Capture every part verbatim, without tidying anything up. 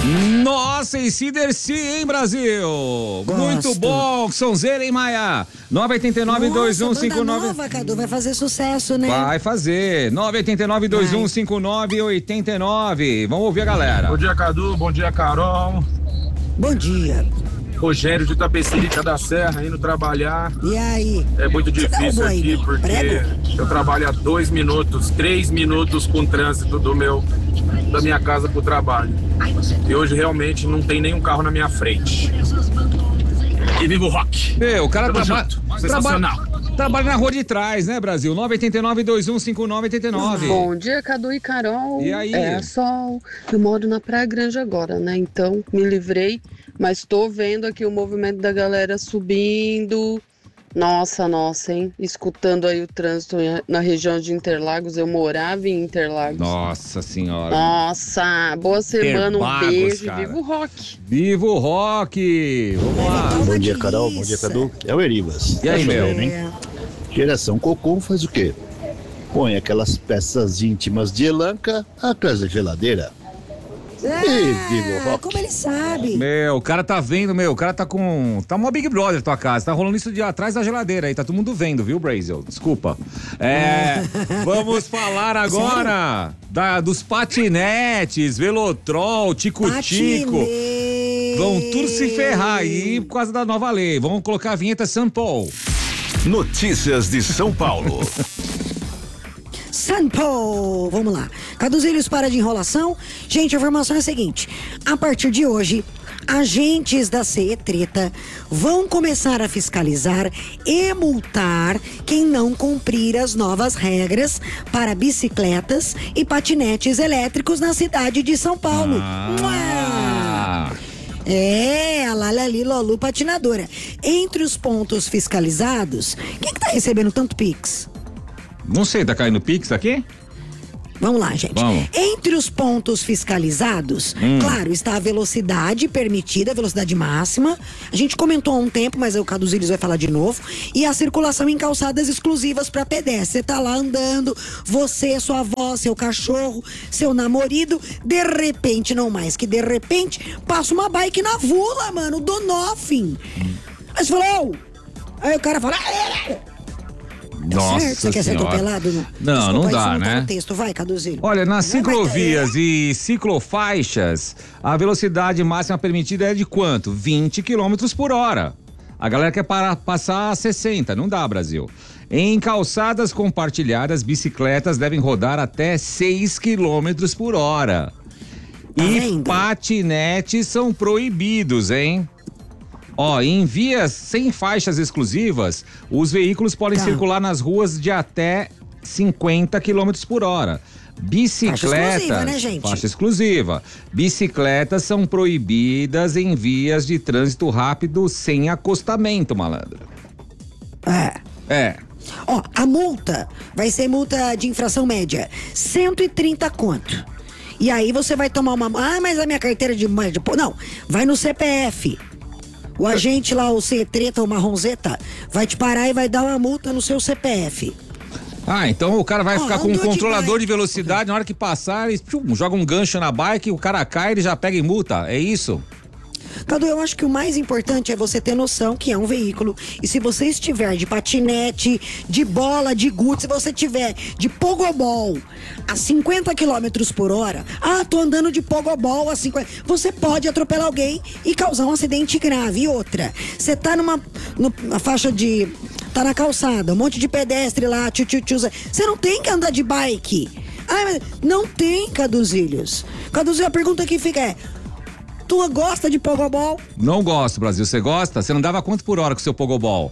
Nossa, e se Dercy, hein, Brasil? Gosto. Muito bom, Sonzeira, hein, Maia? nove oito nove, dois um cinco nove. Nova, Cadu, vai fazer sucesso, né? Vai fazer. nove oito nove, dois um cinco nove, oito nove. Vamos ouvir a galera. Bom dia, Cadu. Bom dia, Carol. Bom dia. Rogério de Tapecerica da Serra, indo trabalhar. E aí? É muito Você dá um difícil boi, aqui, meu? porque Prego? eu trabalho há dois minutos, três minutos com o trânsito do meu, da minha casa pro trabalho. E hoje realmente não tem nenhum carro na minha frente. E viva o rock! Meu, o cara Tamo trabalha, junto. Sensacional. trabalha, trabalha na rua de trás, né, Brasil? nove oito nove, dois um cinco nove, oito nove. Bom dia, Cadu e Carol. E aí? É sol. Eu moro na Praia Grande agora, né? Então me livrei, mas tô vendo aqui o movimento da galera subindo. Nossa, nossa, hein? Escutando aí o trânsito na região de Interlagos. Eu morava em Interlagos. Nossa senhora. Nossa, boa semana, um Interlagos, beijo cara. e viva o rock. Viva o rock! Vamos lá. Bom dia, Carol. Bom dia, Cadu. É o Erivas. E aí, Tá meu? chovendo, hein? Geração Cocom faz o quê? Põe aquelas peças íntimas de Elanca atrás da geladeira. E viva o Ah, rock. como ele sabe? Meu, o cara tá vendo, meu, o cara tá com... Tá uma Big Brother tua casa, tá rolando isso de atrás da geladeira aí, tá todo mundo vendo, viu, Brasil? Desculpa. É, vamos falar agora da, dos patinetes, Velotrol, Tico-Tico. Patinete. Vão tudo se ferrar aí por causa da nova lei. Vamos colocar a vinheta São Paulo. Notícias de São Paulo. São Paulo, vamos lá. Caduzilhos, para de enrolação. Gente, a informação é a seguinte: a partir de hoje, agentes da C E Treta vão começar a fiscalizar e multar quem não cumprir as novas regras para bicicletas e patinetes elétricos na cidade de São Paulo. Ah. É, a Lalali Lolu patinadora. Entre os pontos fiscalizados, quem que tá recebendo tanto Pix? Não sei, tá caindo Pix aqui? Vamos lá, gente. Vamos. Entre os pontos fiscalizados, Hum. claro, está a velocidade permitida, a velocidade máxima. A gente comentou há um tempo, mas o Caduzilhos vai falar de novo. E a circulação em calçadas exclusivas para pedestre. Você tá lá andando, você, sua avó, seu cachorro, seu namorado, de repente, não mais que de repente, passa uma bike na vula, mano, do nothing. Aí você falou, "Ô!" Aí o cara fala... Tá Nossa certo? Você quer ser Senhora. atropelado? Não, Não, Desculpa, não isso dá, não tá né? no texto. Vai, Caduzilho. Olha, nas Não vai ciclovias ter. e ciclofaixas, a velocidade máxima permitida é de quanto? vinte quilômetros por hora. A galera quer parar, passar a sessenta, não dá, Brasil. Em calçadas compartilhadas, bicicletas devem rodar até seis quilômetros por hora. Tá e vendo? patinetes são proibidos, hein? Ó, em vias sem faixas exclusivas, os veículos podem Tá. circular nas ruas de até cinquenta quilômetros por hora. Bicicletas. Faixa exclusiva, né, gente? Faixa exclusiva. Bicicletas são proibidas em vias de trânsito rápido sem acostamento, malandro. É. É. Ó, a multa vai ser multa de infração média, cento e trinta conto. E aí você vai tomar uma... Ah, mas a minha carteira de... de não, vai no C P F. O agente lá, o C Treta, o Marronzeta, vai te parar e vai dar uma multa no seu C P F. Ah, então o cara vai Ó, ficar com um andou de controlador bike. de velocidade, na hora que passar, ele tchum, joga um gancho na bike, o cara cai, ele já pega e multa, é isso? Cadu, eu acho que o mais importante é você ter noção que é um veículo. E se você estiver de patinete, de bola, de gude, se você tiver de pogobol a cinquenta quilômetros por hora, ah, tô andando de pogobol a cinquenta, você pode atropelar alguém e causar um acidente grave. E outra, você tá numa, numa faixa de... tá na calçada, um monte de pedestre lá, tchu, tchu, tchu, você não tem que andar de bike. Ah, mas não tem, Caduzilhos. Caduzilho, a pergunta que fica é... Tu gosta de pogobol? Não gosto, Brasil. Você gosta? Você não dava quanto por hora com o seu pogobol?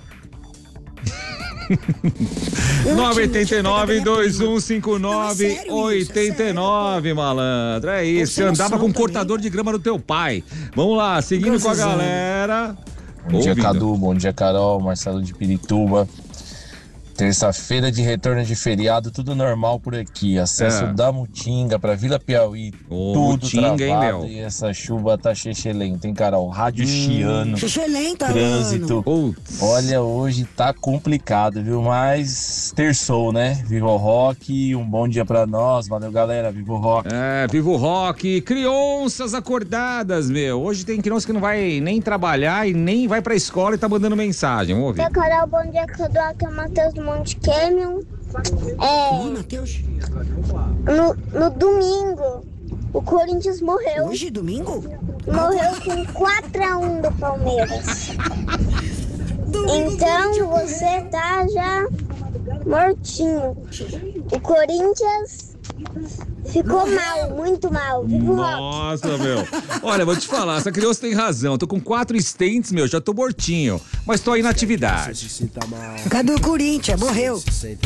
nove oito nove, dois um cinco nove, oito nove, malandro. É isso. Você andava com um cortador de grama do teu pai. Vamos lá, seguindo com a galera. Bom dia, Ouvindo. Cadu. Bom dia, Carol. Marcelo de Pirituba. Terça-feira de retorno de feriado, tudo normal por aqui. Acesso É. da Mutinga pra Vila Piauí, Ô, tudo Mutinga, hein, travado. Léo? E essa chuva tá chechelenta, hein, Carol? Rádio Hum. chiano, Xixelenta, trânsito. Putz. Olha, hoje tá complicado, viu? Mas terçou, né? Viva o rock, um bom dia pra nós. Valeu, galera. Viva o rock. É, viva o rock, crianças acordadas, meu. Hoje tem criança que não vai nem trabalhar e nem vai pra escola e tá mandando mensagem, vamos ouvir. Oi, Carol, bom dia, que eu dou aqui é o Matheus do Monte Canyon. Ô, É, Matheus. no, no domingo, o Corinthians morreu. Hoje, domingo? Morreu com quatro a um do Palmeiras. Então você tá já mortinho. O Corinthians ficou mal, muito mal. Viva o rock. Nossa, meu. Olha, vou te falar, essa criança tem razão. Tô com quatro stents, meu, já tô mortinho. Mas tô aí na atividade. Cadê o Corinthians? Morreu.